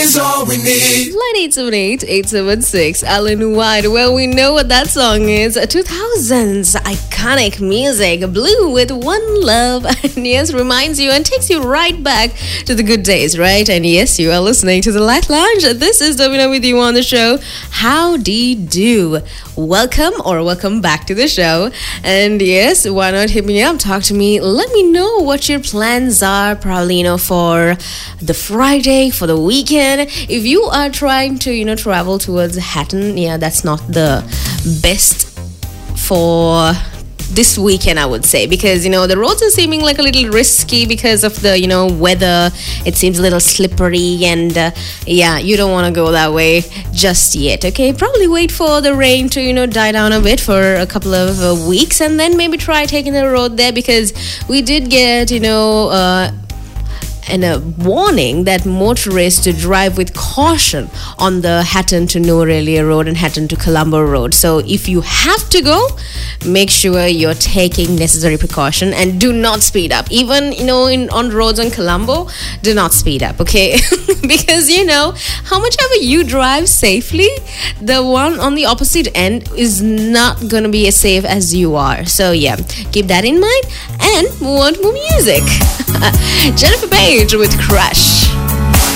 is all we need. Line 878-876, Alan White. Well, we know what that song is. 2000s iconic music, Blue with One Love. And yes, reminds you and takes you right back to the good days, right? And yes, you are listening to The Light Lounge. This is Davina with you on the show. Howdy do. Welcome back to the show. And yes, why not hit me up, talk to me, let me know what your plans are, probably, for the Friday, for the weekend. If you are trying to, travel towards Hatton, that's not the best for this weekend, I would say, because the roads are seeming like a little risky because of the weather. It seems a little slippery, and you don't want to go that way just yet. Okay, probably wait for the rain to die down a bit for a couple of weeks, and then maybe try taking the road there, because we did get and a warning that motorists to drive with caution on the Hatton to Norelia Road and Hatton to Colombo Road. So if you have to go, make sure you're taking necessary precaution and do not speed up. Even, on roads on Colombo, do not speed up, okay? Because, how much ever you drive safely, the one on the opposite end is not going to be as safe as you are. So, keep that in mind and move on to more music. Jennifer Page with Crush.